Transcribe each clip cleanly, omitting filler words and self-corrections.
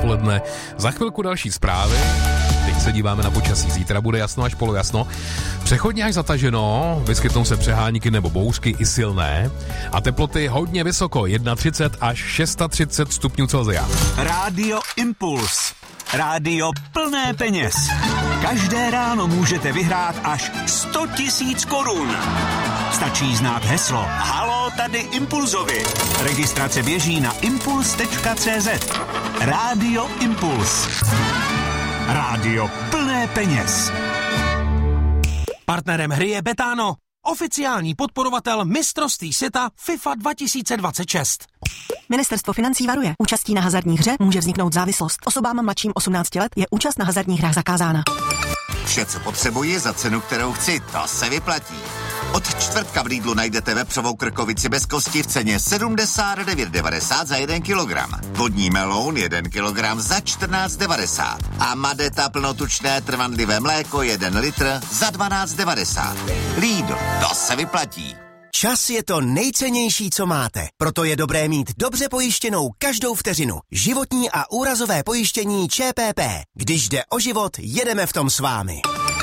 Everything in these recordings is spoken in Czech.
odpoledne. Za chvilku další zprávy. Teď se díváme na počasí. Zítra bude jasno až polojasno. Přechodně až zataženo, vyskytnou se přehánky nebo bouřky i silné. A teploty hodně vysoko, 31 až 630 stupňů Celsia. Rádio Impuls. Rádio plné peněz. Každé ráno můžete vyhrát až 100 000 korun. Stačí znát heslo Haló, tady Impulzovi. Registrace běží na impuls.cz. Rádio Impuls. Rádio plné peněz. Partnerem hry je Betano, oficiální podporovatel mistrovství světa FIFA 2026. Ministerstvo financí varuje. Účastí na hazardní hře může vzniknout závislost. Osobám mladším 18 let je účast na hazardních hrách zakázána. Vše, co potřebuji za cenu, kterou chci, to se vyplatí. Od čtvrtka v Lidlu najdete vepřovou krkovici bez kosti v ceně 79,90 za 1 kilogram. Vodní meloun 1 kilogram za 14,90. A Madeta plnotučné trvanlivé mléko 1 litr za 12,90. Lidl, to se vyplatí. Čas je to nejcennější, co máte. Proto je dobré mít dobře pojištěnou každou vteřinu. Životní a úrazové pojištění ČPP. Když jde o život, jedeme v tom s vámi.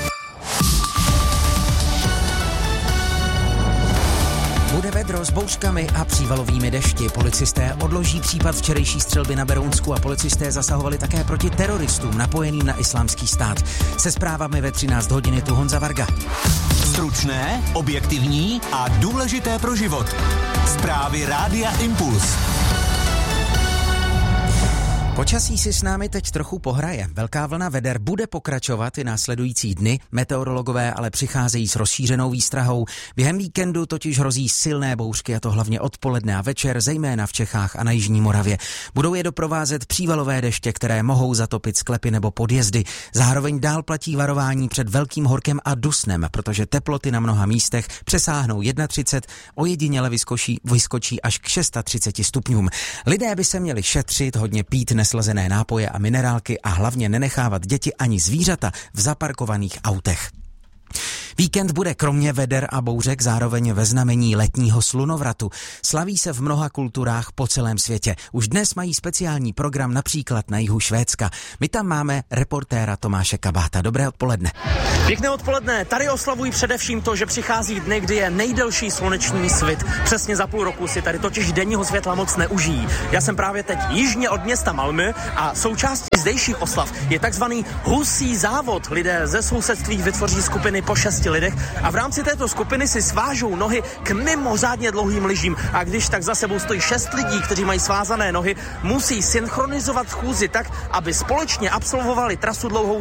Bude vedro s bouřkami a přívalovými dešti. Policisté odloží případ včerejší střelby na Berounsku a policisté zasahovali také proti teroristům napojeným na Islámský stát. Se zprávami ve 13 hodin je tu Honza Varga. Stručné, objektivní a důležité pro život. Zprávy Rádia Impuls. Počasí si s námi teď trochu pohraje. Velká vlna veder bude pokračovat i následující dny. Meteorologové ale přicházejí s rozšířenou výstrahou. Během víkendu totiž hrozí silné bouřky, a to hlavně odpoledne a večer, zejména v Čechách a na jižní Moravě. Budou je doprovázet přívalové deště, které mohou zatopit sklepy nebo podjezdy. Zároveň dál platí varování před velkým horkem a dusnem, protože teploty na mnoha místech přesáhnou 31, ojediněle vyskočí až k 630 stupňům. Lidé by se měli šetřit, hodně pít neslazené nápoje a minerálky a hlavně nenechávat děti ani zvířata v zaparkovaných autech. Víkend bude kromě veder a bouřek zároveň ve znamení letního slunovratu. Slaví se v mnoha kulturách po celém světě. Už dnes mají speciální program například na jihu Švédska. My tam máme reportéra Tomáše Kabáta. Dobré odpoledne. Pěkné odpoledne. Tady oslavují především to, že přichází dny, kdy je nejdelší sluneční svit. Přesně za půl roku si tady totiž denního světla moc neužijí. Já jsem právě teď jižně od města Malmö a součástí zdejších oslav je takzvaný husí závod. Lidé ze sousedství vytvoří skupiny po 6 lidech a v rámci této skupiny si svážou nohy k mimořádně dlouhým lyžím. A když tak za sebou stojí 6 lidí, kteří mají svázané nohy, musí synchronizovat chůzi tak, aby společně absolvovali trasu dlouhou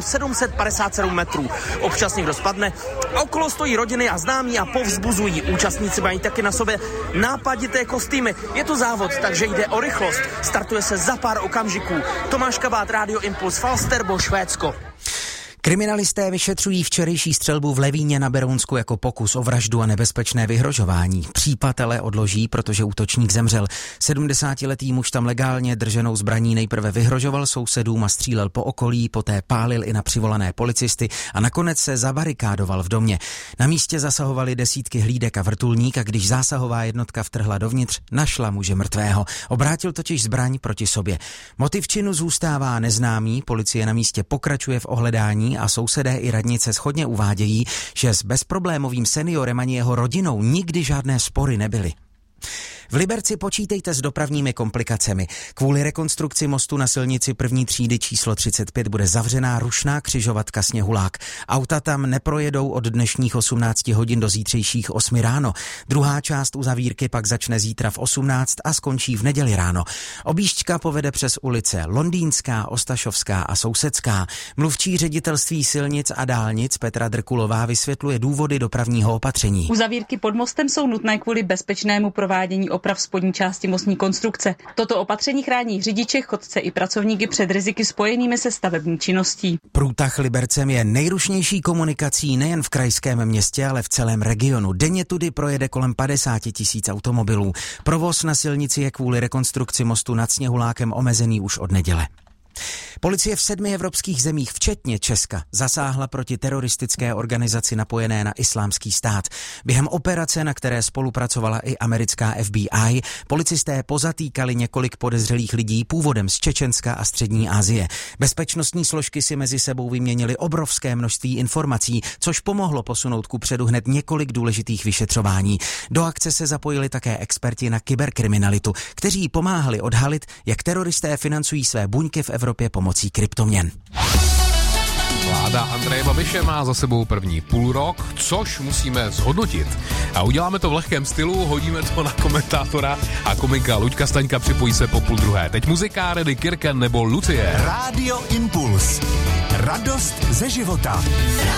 757 metrů. Občas někdo spadne, okolo stojí rodiny a známí a povzbuzují. Účastníci mají taky na sobě nápadité kostýmy. Je to závod, takže jde o rychlost. Startuje se za pár okamžiků. Tomáš Kabát, Rádio Impuls, Falsterbo, Švédsko. Kriminalisté vyšetřují včerejší střelbu v Levíně na Berounsku jako pokus o vraždu a nebezpečné vyhrožování. Případ ale odloží, protože útočník zemřel. 70-letý muž tam legálně drženou zbraní nejprve vyhrožoval sousedům a střílel po okolí, poté pálil i na přivolané policisty a nakonec se zabarikádoval v domě. Na místě zasahovali desítky hlídek a vrtulník a když zásahová jednotka vtrhla dovnitř, našla muže mrtvého. Obrátil totiž zbraň proti sobě. Motiv činu zůstává neznámý, policie na místě pokračuje v ohledání a sousedé i radnice shodně uvádějí, že s bezproblémovým seniorem ani jeho rodinou nikdy žádné spory nebyly. V Liberci počítejte s dopravními komplikacemi. Kvůli rekonstrukci mostu na silnici první třídy číslo 35 bude zavřená rušná křižovatka Sněhulák. Auta tam neprojedou od dnešních 18 hodin do zítřejších 8 ráno. Druhá část uzavírky pak začne zítra v 18 a skončí v neděli ráno. Objížďka povede přes ulice Londýnská, Ostašovská a Sousedská. Mluvčí ředitelství silnic a dálnic Petra Drkulová vysvětluje důvody dopravního opatření. Uzavírky pod mostem jsou nutné kvůli bezpečnému provádění oprav spodní části mostní konstrukce. Toto opatření chrání řidiče, chodce i pracovníky před riziky spojenými se stavební činností. Průtah Libercem je nejrušnější komunikací nejen v krajském městě, ale v celém regionu. Denně tudy projede kolem 50 000 automobilů. Provoz na silnici je kvůli rekonstrukci mostu nad Sněhulákem omezený už od neděle. Policie v 7 evropských zemích, včetně Česka, zasáhla proti teroristické organizaci napojené na Islámský stát. Během operace, na které spolupracovala i americká FBI, policisté pozatýkali několik podezřelých lidí původem z Čečenska a Střední Asie. Bezpečnostní složky si mezi sebou vyměnily obrovské množství informací, což pomohlo posunout kupředu hned několik důležitých vyšetřování. Do akce se zapojili také experti na kyberkriminalitu, kteří pomáhali odhalit, jak teroristé financují své buňky v Evropě pomocí kryptoměn. Vláda Andreje Babiše má za sebou první půlrok, což musíme zhodnotit. A uděláme to v lehkém stylu, hodíme to na komentátora a komika Luďka Staňka připojí se po 12:30. Teď muzika, Reddy Kirken nebo Lucie. Rádio Impuls. Radost ze života.